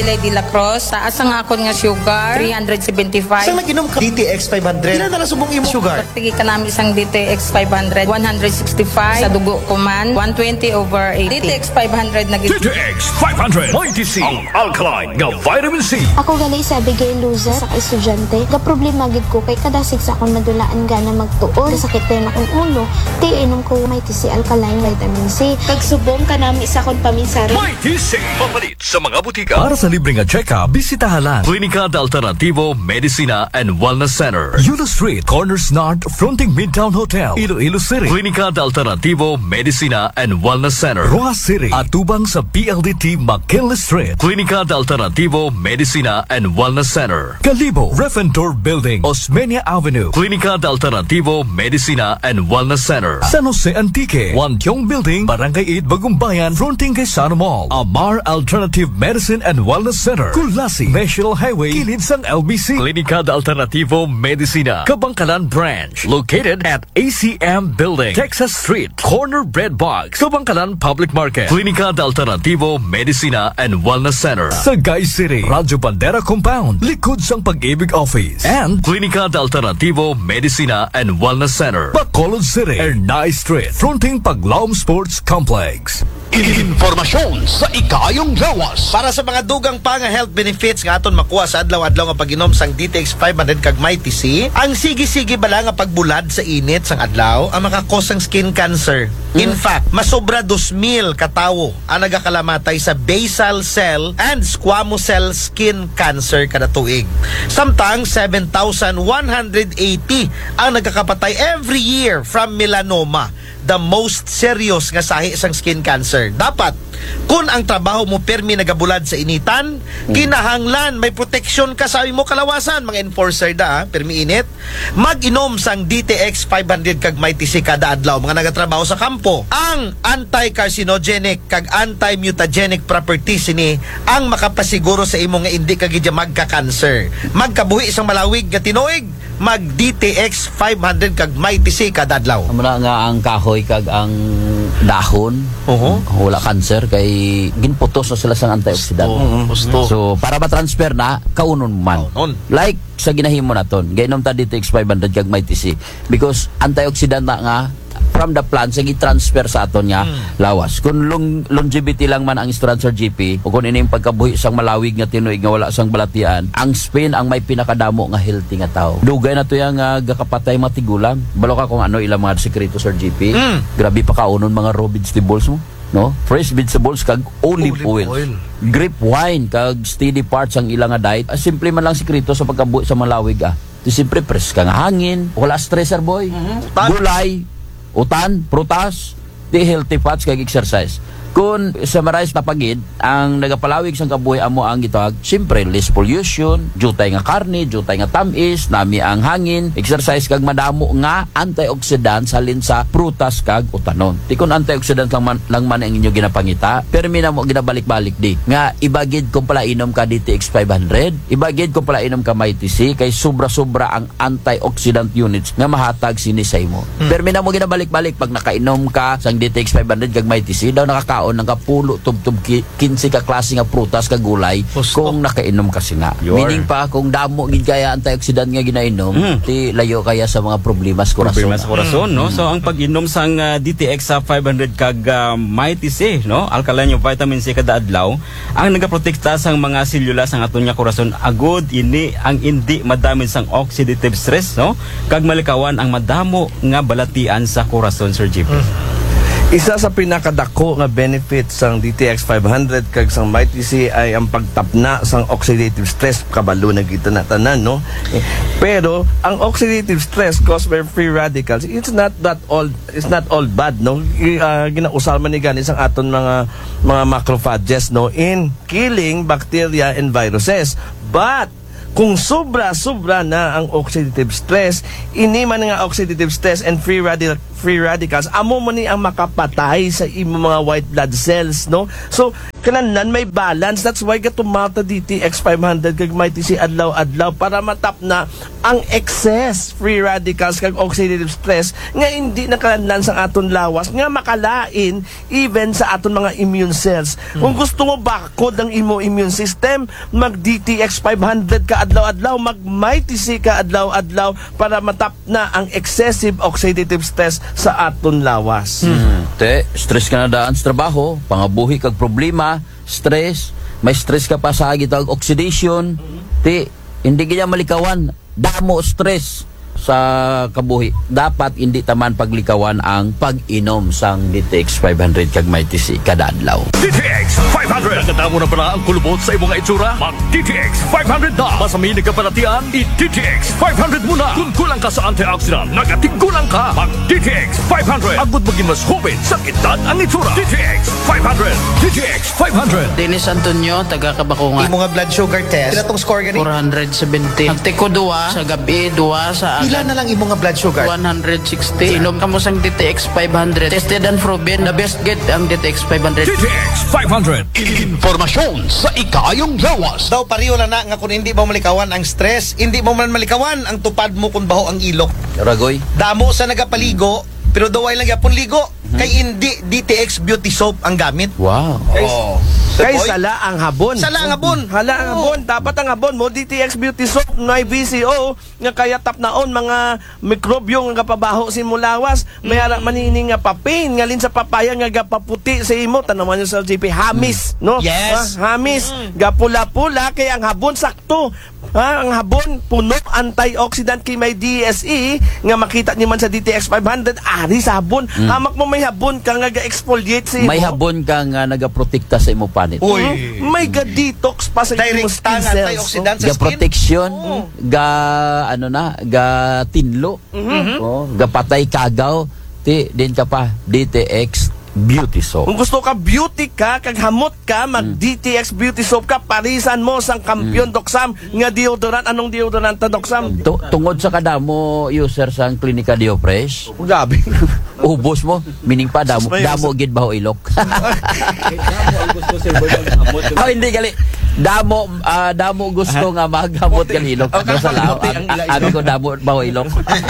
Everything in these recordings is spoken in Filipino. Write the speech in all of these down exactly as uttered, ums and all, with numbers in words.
Lady La Cruz, taas ang akon nga sugar, three seventy-five. Sa nag-inom ka D T X five hundred, ilan na lang subong imo sugar? Tigi ka namin isang D T X five hundred, one sixty-five. Sa dugo ko man, one twenty over eighty. D T X five hundred na D T X five hundred, mighty C, ang alkaline nga vitamin C. Ako gali sa Abigail Luza sa estudyante. Ga problema gid ko kay kadasig sa akong nadulaan gana magtuon. Sakit din akong ulo. Ti inom ko mighty C alkaline vitamin C. Kag subong ka namin sa akong paminsari. Mighty C, papalit sa mga butika. Para sa libre nga check-up, bisitahan Klinika de Alternativo Medicina and Wellness Center, Yulo Street, Corners North, fronting Midtown Hotel, Iloilo City. Klinika de Alternativo Medicina and Wellness Center, Roa City, atubang sa P L D T McKinley Street. Klinika de Alternativo Medicina and Wellness Center, Calibo, Refentor Building, Osmeña Avenue. Klinika de Alternativo Medicina and Wellness Center, San Jose Antique, Wantiong Building, Barangay eight, Bagumbayan, fronting kay Sana Mall. Amar Alternative Medicine and Wellness Center, Kulasi, National Highway, kilid sang L B C. Klinika de Alternativo Medicina, Kabangkalan Branch, located at A C M Building, Texas Street, Corner Bread Box, Kabangkalan Public Market. Klinika de Alternativo Medicina and Wellness Center, Sagay City, Radyo Bandera Compound, likod sang Pag-ibig Office. And Klinika de Alternativo Medicina and Wellness Center, Bacolod City, Ernay Street, fronting Paglaom Sports Complex. Informasyon sa ikayong lawas. Para sa mga dugang pa nga health benefits nga aton makuha sa adlaw-adlaw nga pag-inom sang D T X five hundred kag mighty C, ang sige-sige bala nga pagbulad sa init sang adlaw ang makakos sang skin cancer. In fact, masobra two thousand katawo ang nagakalamatay sa basal cell and squamous cell skin cancer kada tuig. Samtang seven thousand one hundred eighty ang nagkakapatay every year from melanoma, the most serious nga sahi sang skin cancer. Dapat kung ang trabaho mo permi nagabulad sa initan, kinahanglan may protection ka sa imo kalawasan. Mga enforcer da, permi init, mag-inom sang D T X five hundred kag mighty C kada adlaw mga nagatrabaho sa kampo. Ang anti-carcinogenic kag anti-mutagenic properties ini ang makapasiguro sa imo nga hindi ka gid magka-cancer. Magkabuhi isang malawig nga tinuig, mag D T X five hundred kag mighty C kada adlaw. Amo na nga ang kahoy kag ang dahon, uh-huh. wala cancer kay ginputos na sila sa antioxidant. Uh-huh. So para ma-transfer na kaunon man. Kaunon. Like sa ginahimo naton, gainom ta D T X five hundred kag mighty C because antioxidant na nga from the plant sa gi-transfer sa aton nga hmm. lawas. Kung long, longevity lang man ang istorad sa G P o kung ini yung pagkabuhi sang malawig nga tinuig nga wala sang balatian, ang Spain ang may pinakadamo nga healthy nga tao. Dugay na to yang uh, gakapatay matigulang. Balo ka kung ano ilang mga sekreto sa G P. Hmm. Grabe pa kaunon mga raw vegetables mo. No? Fresh vegetables kag olive, olive oil. oil. Grape wine kag steady parts ang ilang nga diet. Ah, simple man lang sekreto sa pagkabuhi sa malawig ah. Di simple fresh ka nga hangin, wala stressor boy. Mm-hmm. Gulay, utan, prutas, di healthy fats kag exercise. Kung summarize na pagid, ang nagapalawig sang kabuhi amo ang gitawag, siyempre less pollution, jutay nga karne, jutay nga tamis, nami ang hangin, exercise kag madamo nga antioxidant salin sa prutas kag utanon. Di kun antioxidant lang man, lang man ang inyo ginapangita, pero mina mo ginabalik-balik di. Nga ibagid kung pala inom ka D T X five hundred, ibagid kung pala inom ka mighty C, kay sobra-sobra ang antioxidant units nga mahatag sini sa imo. Hmm. Pero mina mo ginabalik-balik pag nakainom ka sang D T X five hundred kag mighty C, daw nakaka ng kapulo tub-tub kinsi ka klase nga prutas ka gulay Pusto. Kung nakainom kasi nga. Meaning pa kung damo gid kaya antioxidant nga ginainom, mm. ti layo kaya sa mga problema sa korason. Problema sa korason, mm. no? So ang pag-inom sang uh, D T X sa five hundred kag uh, mighty C, no? Alkaline yung vitamin C kada adlaw, ang nagaprotekta sang mga selula sang aton nga korason agud ini ang hindi madamid sang oxidative stress, no? Kag malikawan ang madamo nga balatian sa korason, Sir G P. Mm. Isa sa pinakadako nga benefits sang D T X five hundred kag sang mighty C ay ang pagtapna sang oxidative stress. Kabalo na kita na tanan, no? Eh, pero ang oxidative stress caused by free radicals, it's not that all it's not all bad, no? Uh, ginausal man ni gani sang aton mga mga macrophages, no, in killing bacteria and viruses. But kung sobra-sobra na ang oxidative stress, ini man nga oxidative stress and free radical free radicals, amo mo ni ang makapatay sa imo mga white blood cells, no? So, kananan may balance. That's why gatumata D T X five hundred kag may T C adlaw-adlaw para matap na ang excess free radicals kag oxidative stress nga hindi nakalanlan sa aton lawas nga makalain even sa aton mga immune cells. Hmm. Kung gusto mo bakod ang imo immune system, mag D T X five hundred ka adlaw-adlaw, mag may T C ka adlaw-adlaw para matap na ang excessive oxidative stress sa aton lawas. Hmm. Te, stress ka na daan sa trabaho, pangabuhi kag problema, stress, may stress ka pa sa agitag oxidation. Te, hindi kanya malikawan, damo stress sa kabuhi. Dapat hindi taman paglikawan ang pag-inom sang D T X five hundred kag may T C kada adlaw. D T X five hundred. Nagkatamo na pala ang kulubot sa imong itsura? Mag D T X five hundred na. Masami ka palatian, i-D T X five hundred muna. Kung kulang ka sa antioxidant, nagatigulang ka. Mag D T X five hundred. Agud maging mas hubin sa kitad ang itsura. D T X five hundred. D T X five hundred. Dennis Antonio, taga Kabakungan. Imo nga blood sugar test. Pila tong score gani? four seventy. Nagtiko duwa sa gabi, duwa sa Pila na lang imo nga blood sugar? one sixty. Inom ka mo sang D T X five hundred. Tested and proven. The best get ang D T X five hundred. D T X five hundred. Informasyon sa ikayong lawas. Daw pariyo lang na nga kung hindi mo malikawan ang stress, hindi mo man malikawan ang tupad mo kung baho ang ilok. Ragoy, Damo sa nagapaligo, pero daway lang yapon ligo. Kay hindi D T X beauty soap ang gamit. wow. Oh. Kay sala ang habon. Sala ang habon. Hala ang habon. Dapat ang habon mo, D T X Beauty Soap, may V C O, nga kaya tap naon mga mikrobyo nga kapabaho si mulawas. May ara manini nga papain, nga lin sa papaya nga gapaputi sa imo. Tanaman nyo sa G P, hamis, no? Yes. Ha, hamis. Gapula-pula, kay ang habon sakto. Ha, ang habon, puno, antioxidant kay may D S E, nga makita niyo man sa D T X five hundred, ari sa habon. Hamak mo may habon ka nga ga-exfoliate sa imo. May habon ka nga nagaprotekta sa imo panit. Uy. Mhm. May ga-detox pa sa imo Direct skin tang cells. antioxidant sa Ga skin. protection, ga ano na, ga tinlo, oh, ga patay kagaw, ti din ka pa D T X Beauty Soap. Kung gusto ka beauty ka, kag hamot ka, mag D T X Beauty Soap ka, parisan mo sang kampiyon Doxam nga deodorant. Anong deodorant ta Doxam? Tu- tungod sa kadamo user sang Klinika Diofresh, Grabe. ubos mo, meaning pa damo, May- damo gid baho ilok. Damo ang gusto sir boy maghamot. Oh, hindi gali. Damo ah, damo gusto nga maghamot kan ilok. Okay. Sa lao, ano ko damo baho ilok.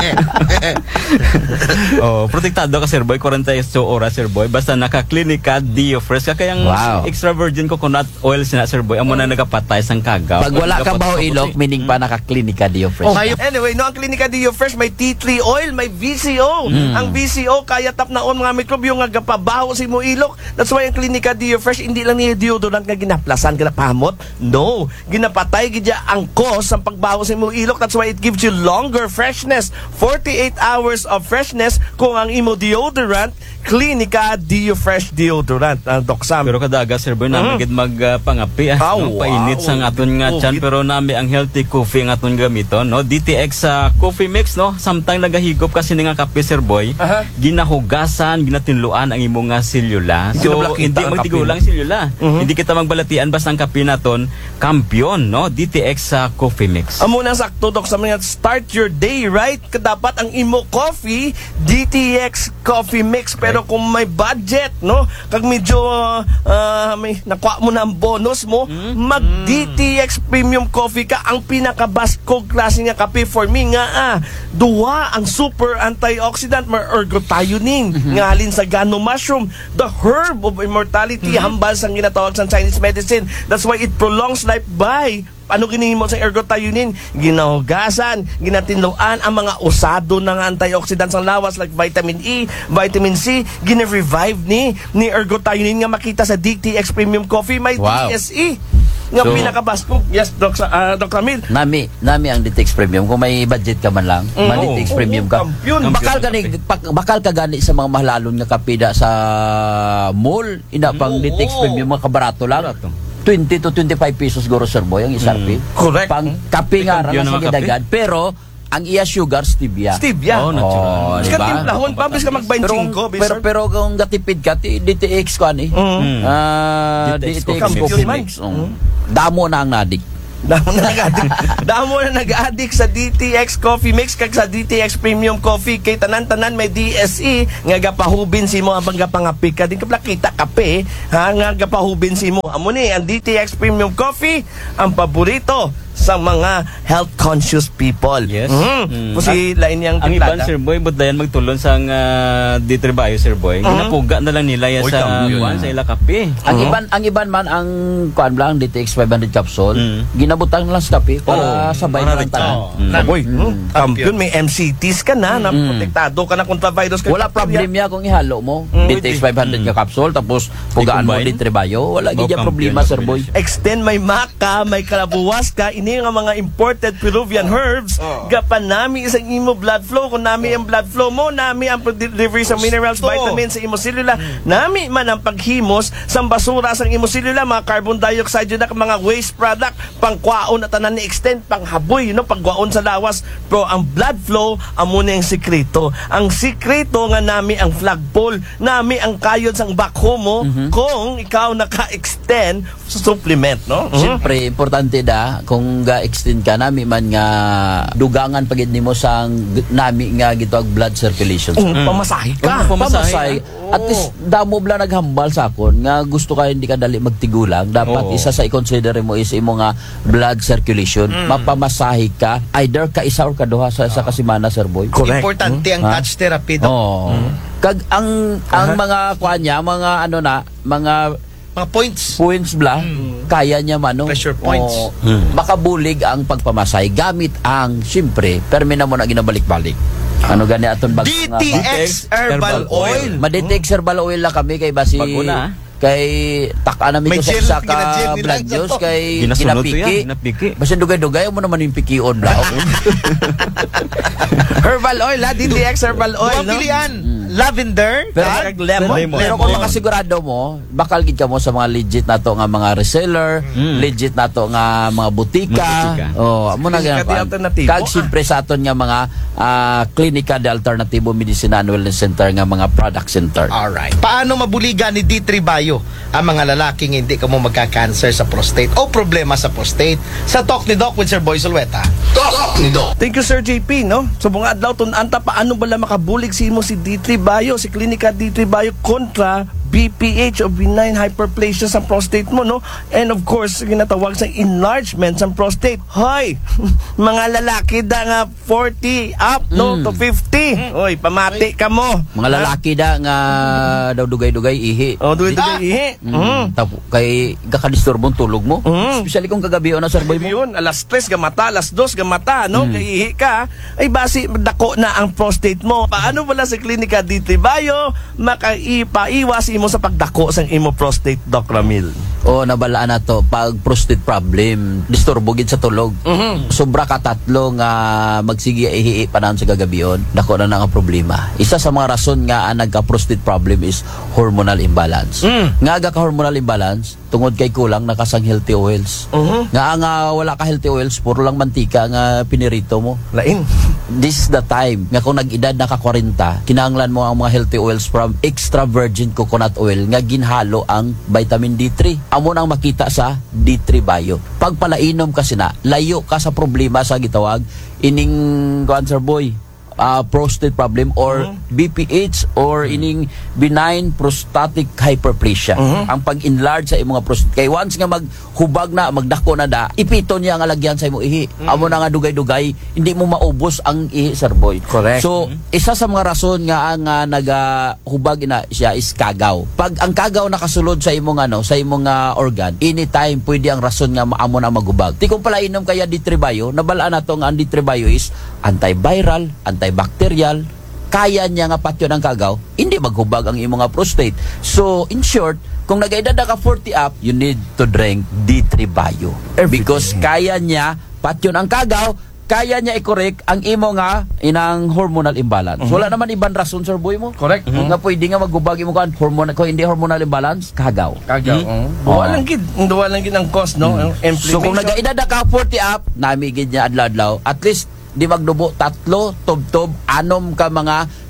Oh, protektado ka sir boy, forty-eight oras sir boy. Basta naka-Klinika Diofresh ka kayang Wow. extra virgin coconut oil sina sir boy. Amo na nagapatay sang kagaw. Pag wala ka baho ilok, meaning pa naka Klinika Diofresh. Anyway, no, ang Klinika Dio Fresh may tea tree oil, may V C O. Ang V C O kaya tap naon mga mikrobyo nga gapabaho si mo ilok. That's why ang Klinika Dio Fresh hindi lang ni deodorant nga ginaplasan ginapahamot. No, ginapatay gid ya ang cause ang pagbaho si mo ilok. That's why it gives you longer freshness, forty-eight hours of freshness kung ang imo deodorant Klinika Dio Fresh deodorant. Ang Doxam. Pero kadaga sir boy namin gid magpangapi ah, Ah, no? Painit wow. sang aton nga Oh, chan git- pero nami ang healthy coffee ang aton gamiton no. D T X sa coffee mix no. Samtang nagahigop kasi ni nga kape sir boy, Aha. ginahugasan, ginatinluan ang imong nga selula. So Ginablakita hindi ang magtigulang kape. selula. Hindi kita magbalatian basta ang kape naton kampiyon no. D T X sa coffee mix. Amo na sakto dok sa mga start your day right. Dapat ang imo coffee D T X coffee mix, pero kung may budget no, kag medyo uh, uh, may nakuha mo na ang bonus mo, mag D T X premium coffee ka. Ang pinakabaskog klase nga kape for me nga ah, duwa ang super antioxidant may ergothioneine nga halin sa gano mushroom, the herb of immortality, hambal sang ginatawag sa Chinese medicine. That's why it prolongs life by ano ginihimo sa ergothioneine, ginahugasan, ginatinluan ang mga usado ng antioxidants ang lawas like vitamin E, vitamin C, gina-revive ni ni ergothioneine nga makita sa D T X Premium Coffee, may Wow. D S E nga So- pinakabaskog. Yes, Doc uh, Doc Ramil. Nami, nami ang D T X Premium kung may budget ka man lang, mm. D T X Oo, Premium oo, ka. kampiyon. Bakal ka ni pak- bakal ka gani sa mga mahalalon nga kapida sa mall, ina pang D T X Premium mga kabarato lang. twenty to twenty-five pesos guro sir boy ang isang mm. Correct. Pang kape nga ra Yun sa ang mga kape. gidagad, pero ang iya sugar stevia. Stevia. Oh, natural. Oh, Ska diba? timplahon pa bis ka mag Pero, twenty-five pero, pero kung gatipid ka, ti- D T X ko ani. Mm. Ah, D T X D T X coffee coffee mix. mix. Mm. Damo na ang nadik. Damo na nag-addict. Damo na nag-addict sa D T X Coffee Mix kag sa D T X Premium Coffee kay tanan-tanan may D S E nga gapahubin si mo abang gapangapik ka din kapla kita kape ha nga gapahubin si mo. Amo ni ang D T X Premium Coffee ang paborito sa mga health conscious people. Yes. Mm. Mm. Kasi lain yang Ang iban, Sir Boy, but dayan magtulon sa uh, D three Bio, Sir Boy. Ginapuga na lang nila ya Oy, sa kampiyon. buwan, sa ila kape. Ang iban ang iban man ang kuan lang D T X five hundred capsule, Mm. ginabutang lang sa kape para Oo, sabay para na rin- tanan. Oo. Mm. Boy, Mm. kampiyon may M C Ts ka na, na protektado ka na kontra virus ka. Wala problem ya kung ihalo mo Mm. D T X five hundred ka capsule tapos pugaan mo I-combine. D three Bio, wala Bao gid ya kampiyon problema, na Sir Boy. Extend may maka, may kalabuwas ka, ini nga mga imported Peruvian herbs, gapan nami isang imo blood flow, kung nami ang blood flow mo, nami ang delivery sa minerals, Gusto. vitamins sa imo selula, nami man ang paghimos sa basura sa imo selula, mga carbon dioxide yun na mga waste product, pangkwaon at tanan ni extend, panghaboy, no, pagkwaon sa lawas, pero ang blood flow, amo na yung sikreto. Ang sikreto nga nami ang flagpole, nami ang kayod sang backhoe mo, kung ikaw naka-extend sa supplement, no? Siyempre, importante da kung ga-extend ka nami man nga dugangan pagid nimo sang g- nami nga gitawag blood circulation. Mm, pamasahe ka. Mm, pamasahe. Pamasay. At least damo bla naghambal sa akon nga gusto ka hindi ka dali magtigulang. Dapat Oo. isa sa i-consider mo is imo nga blood circulation. Mapamasahe ka either ka isa or kaduha sa sa kasimana, Sir Boy. Correct. Importante ang Ha? touch therapy. Doc. Oo. Kag ang ang mga kuan niya, mga ano na, mga Mga points. points bla, kaya niya man no? Pressure points. Oo. Makabulig ang pagpamasay gamit ang siyempre, permi na mo na ginabalik-balik. Ano gani aton bag D T X Herbal Oil. Madetect herbal oil lang kami kay basi Bago na, ah. kay taka namin May ko sa gel- isa ginagel ka nila blood dyan juice to. kay Ginasunod to ginapiki. yan, ginapiki. Basta dugay-dugay mo naman yung pikion lang. Herbal oil, ha? D T X herbal oil, Duwang no? pilihan. Lavender. Pero, ha? Kag lemon. pero, pero kung makasigurado mo, bakal gid ka mo sa mga legit na to nga mga reseller, legit na to nga mga butika. Mga butika. Oh, amo na Klinika ganyan. de alternatibo. Kag siyempre sa aton nga mga ah, Klinika de Alternativo Medicina and Wellness Center nga mga product center. Alright. Paano mabuligan ni D three Bio ang mga lalaking hindi ka mo magka-cancer sa prostate o problema sa prostate? Sa Talk ni Doc with Sir Boy Zulweta. Thank you, Sir J P, no? So, mga adlaw, tunanta, paano bala makabulig si mo si D three Bio, si Klinika D three Bio kontra B P H o benign hyperplasia sa prostate mo, no? And of course, ginatawag sa enlargement sa prostate. Hoy, mga lalaki da nga forty up, no? To fifty. Hoy, pamati ka mo. Mga lalaki da nga daw dugay-dugay ihi. Oh, duwi-duwi ihi. Mm. Mm. Tapo, kay gakadisturbong tulog mo. Mm. Especially kung kagabi na Sir Boy mo. Yun, alas tres gamata, alas dos gamata, no? Kaya ihi ka, ay basi dako na ang prostate mo. Paano wala sa Klinika D three Bio makaipaiwas imo sa pagdako sa imo prostate, Doc Ramil? O nabalaan na to pag prostate problem, disturbo gid sa tulog. Sobra ka tatlo nga magsige ihi panahon sa gagabion, dako na na nga problema. Isa sa mga rason nga ang nagka-prostate problem is hormonal imbalance. Nga aga ka hormonal imbalance tungod kay kulang nakasang healthy oils. Nga nga wala ka healthy oils, puro lang mantika nga pinirito mo. Lain. This is the time nga kung nag-edad na ka forty, kinahanglan mo ang mga healthy oils from extra virgin coconut oil nga ginhalo ang vitamin D three. Amo nang makita sa D three Bio. Pag palainom kasi na, layo ka sa problema sa gitawag ining cancer boy. Uh, prostate problem or B P H or ining benign prostatic hyperplasia. Ang pag-enlarge sa imong prostate. Kay once nga maghubag na, magdako na da, ipito niya ang alagyan sa imong ihi. Amo na nga dugay-dugay, hindi mo maubos ang ihi, Sir Boy. Correct. So, isa sa mga rason nga ang uh, nagahubag na siya is kagaw. Pag ang kagaw nakasulod sa imong ano, sa imong uh, organ, anytime pwede ang rason nga amo na magubag. Ti kung pala inom kaya D three Bio, nabalaan na to nga ang D three Bio is antiviral, antibacterial, kaya niya nga patyon ang kagaw, hindi maghubag ang imong nga prostate. So, in short, kung nag-edad na ka forty up, you need to drink D three Bio. Because kaya niya patyon ang kagaw, kaya niya i-correct ang imo nga inang hormonal imbalance. Wala naman ibang rason, Sir Boy mo. Correct. Nga pwede nga maghubag imo kan hormonal ko hindi hormonal imbalance, kagaw. Kagaw. Duwa lang gid, duwa lang gid ang cause, no? Ang inflammation. So kung nag-edad na ka forty up, nami gid niya adlaw-adlaw, at least di magdubo tatlo, tob-tob, anom ka mga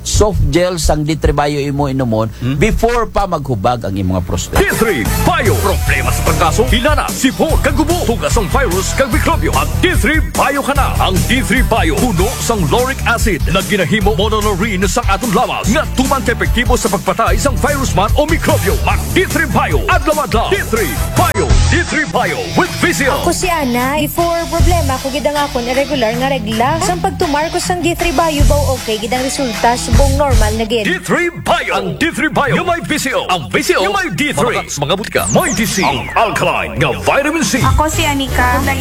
soft gel sang D three Bio imo inumon before pa maghubag ang imong prostate. D three Bio. Problema sa pagkaso, hilana, sipon, kagubo, tugas ang virus, kag mikrobyo. Ang D three Bio ka na. Ang D three Bio, puno sang lauric acid na ginahimo mononorine sa atong lawas nga tuman epektibo sa pagpatay sang virus man o mikrobyo. Mag D three Bio. Adlaw-adlaw. D three Bio. D three Bio with Vizio. Ako si Ana, before problema ko gidang akon irregular nga regla. Sang pagtumar ko sang D three Bio baw okay gidang resulta subong normal na gid. D three Bio. Ang D three Bio yung may Vizio. Ang Vizio yung may D three. Mga mga butika, may D C. Ang alkaline nga vitamin C. Ako si Anika. Kung